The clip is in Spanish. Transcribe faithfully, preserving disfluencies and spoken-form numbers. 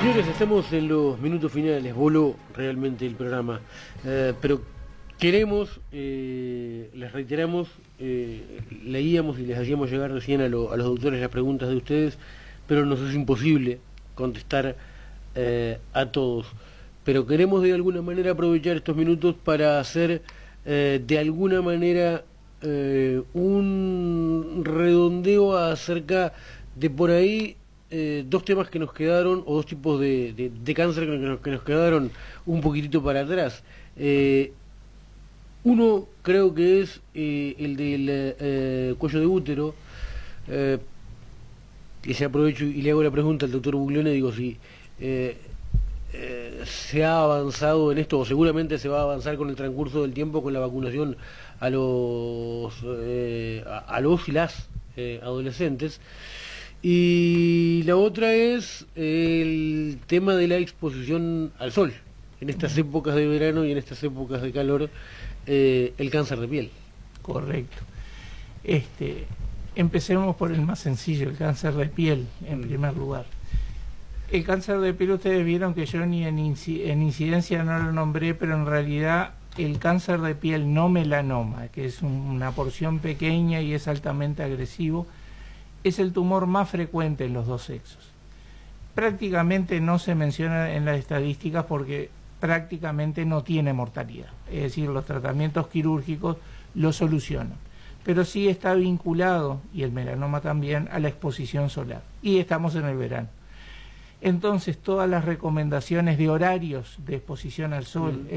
Señores, estamos en los minutos finales, voló realmente el programa, eh, pero queremos, eh, les reiteramos, eh, leíamos y les hacíamos llegar recién a, lo, a los doctores las preguntas de ustedes, pero nos es imposible contestar eh, a todos. Pero queremos de alguna manera aprovechar estos minutos para hacer eh, de alguna manera eh, un redondeo acerca de por ahí eh, dos temas que nos quedaron, o dos tipos de, de, de cáncer que nos, que nos quedaron un poquitito para atrás. Eh, uno creo que es eh, el del eh, cuello de útero, eh, que se aprovecho y le hago la pregunta al doctor Buglione, digo si eh, eh, se ha avanzado en esto, o seguramente se va a avanzar con el transcurso del tiempo con la vacunación a los eh, a, a los y las eh, adolescentes. Y la otra es el tema de la exposición al sol en estas épocas de verano y en estas épocas de calor, eh, el cáncer de piel. Correcto. Este, empecemos por el más sencillo, el cáncer de piel, en mm. primer lugar. El cáncer de piel, ustedes vieron que yo ni en, inci en incidencia no lo nombré, pero en realidad el cáncer de piel no melanoma, que es un, una porción pequeña y es altamente agresivo, es el tumor más frecuente en los dos sexos. Prácticamente no se menciona en las estadísticas porque prácticamente no tiene mortalidad. Es decir, los tratamientos quirúrgicos lo solucionan. Pero sí está vinculado, y el melanoma también, a la exposición solar. Y estamos en el verano. Entonces, todas las recomendaciones de horarios de exposición al sol... Mm.